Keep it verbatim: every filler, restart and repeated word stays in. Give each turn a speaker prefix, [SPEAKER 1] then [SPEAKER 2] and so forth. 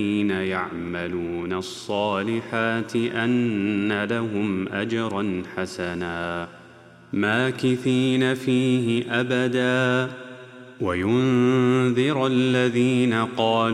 [SPEAKER 1] يعملون الصالحات أن لهم أجرا حسنا ماكثين فيه أبدا وينذر الذين قالوا